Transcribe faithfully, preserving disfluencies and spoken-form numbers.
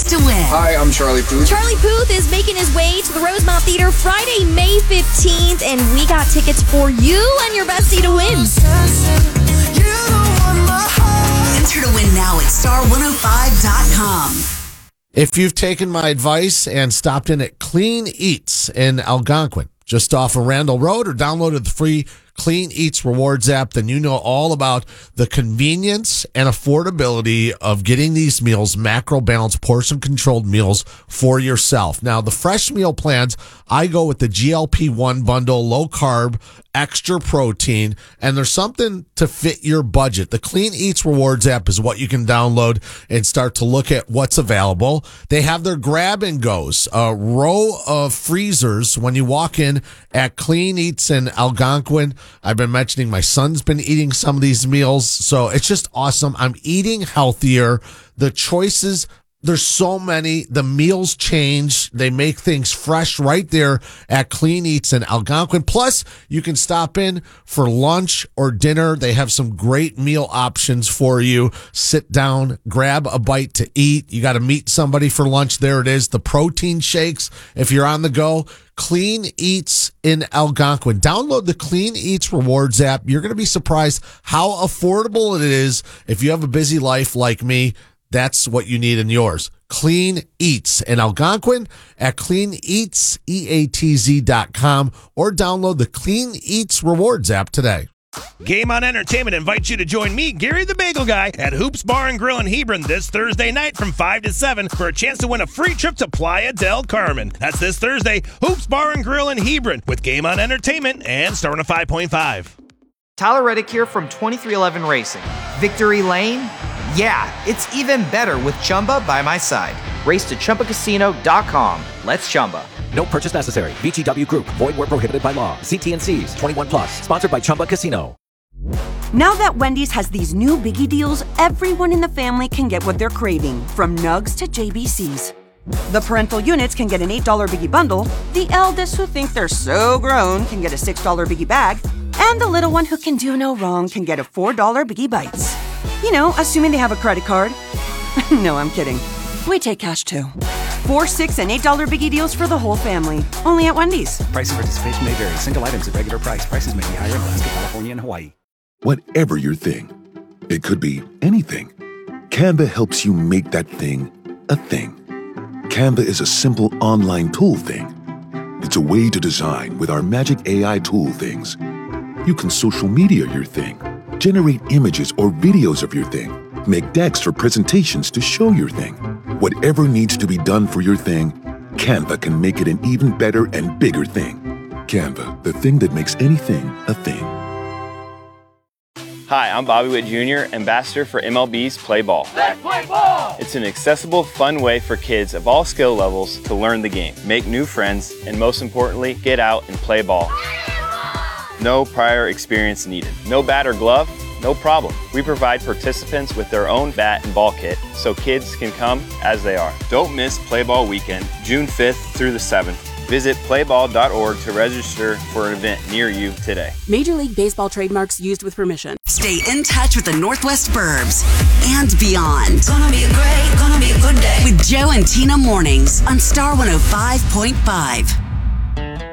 to win. Hi, I'm Charlie Puth. Charlie Puth is making his way to the Rosemont Theater Friday, May fifteenth, and we got tickets for you and your bestie to win. Enter to win now at star one oh five dot com. If you've taken my advice and stopped in at Clean Eats in Algonquin, just off of Randall Road, or downloaded the free Clean Eats Rewards app, then you know all about the convenience and affordability of getting these meals, macro-balanced, portion-controlled meals for yourself. Now, the fresh meal plans, I go with the G L P one bundle, low-carb, extra protein, and there's something to fit your budget. The Clean Eats Rewards app is what you can download and start to look at what's available. They have their grab and goes, a row of freezers when you walk in at Clean Eats in Algonquin. I've been mentioning my son's been eating some of these meals, so it's just awesome. I'm eating healthier. The choices, there's so many. The meals change. They make things fresh right there at Clean Eats in Algonquin. Plus, you can stop in for lunch or dinner. They have some great meal options for you. Sit down, grab a bite to eat. You got to meet somebody for lunch. There it is. The protein shakes, if you're on the go. Clean Eats in Algonquin. Download the Clean Eats Rewards app. You're going to be surprised how affordable it is. If you have a busy life like me, that's what you need in yours. Clean Eats in Algonquin at clean eats e a t z dot com or download the Clean Eats Rewards app today. Game On Entertainment invites you to join me, Gary the Bagel Guy, at Hoops Bar and Grill in Hebron this Thursday night from five to seven for a chance to win a free trip to Playa del Carmen. That's this Thursday, Hoops Bar and Grill in Hebron with Game On Entertainment and Star one oh five point five. Tyler Reddick here from twenty-three eleven Racing. Victory Lane? Yeah, it's even better with Chumba by my side. Race to Chumba Casino dot com. Let's Chumba. No purchase necessary. V G W Group. Void where prohibited by law. See T and C's. twenty-one plus. Sponsored by Chumba Casino. Now that Wendy's has these new biggie deals, everyone in the family can get what they're craving, from nugs to J B Cs. The parental units can get an eight dollar biggie bundle, the eldest who think they're so grown can get a six dollar biggie bag, and the little one who can do no wrong can get a four dollar biggie bites. You know, assuming they have a credit card. No, I'm kidding. We take cash too. Four, six, and eight dollar biggie deals for the whole family. Only at Wendy's. Price and participation may vary. Single items at regular price. Prices may be higher in Alaska, California, and Hawaii. Whatever your thing, it could be anything. Canva helps you make that thing a thing. Canva is a simple online tool thing. It's a way to design with our magic A I tool things. You can social media your thing, generate images or videos of your thing, make decks or presentations to show your thing. Whatever needs to be done for your thing, Canva can make it an even better and bigger thing. Canva, the thing that makes anything a thing. Hi, I'm Bobby Witt Junior, ambassador for M L B's Play Ball. Let's play ball! It's an accessible, fun way for kids of all skill levels to learn the game, make new friends, and most importantly, get out and play ball. No prior experience needed. No bat or glove? No problem. We provide participants with their own bat and ball kit so kids can come as they are. Don't miss Play Ball Weekend, June fifth through the seventh. Visit play ball dot org to register for an event near you today. Major League Baseball trademarks used with permission. Stay in touch with the Northwest Burbs and beyond. Gonna be a great, gonna be a good day. With Joe and Tina mornings on Star one oh five point five.